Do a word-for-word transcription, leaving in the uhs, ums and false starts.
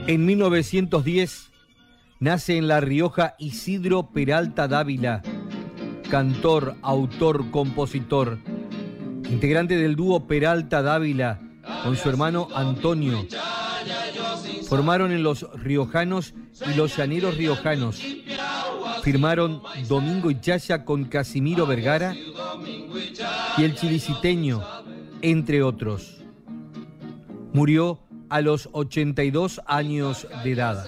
En mil novecientos diez nace en La Rioja Isidro Peralta Dávila, cantor, autor, compositor, integrante del dúo Peralta Dávila con su hermano Antonio. Formaron en Los Riojanos y Los Llaneros Riojanos. Firmaron Domingo y Chaya con Casimiro Vergara y El Chiliciteño, entre otros. Murió a los ochenta y dos años de edad.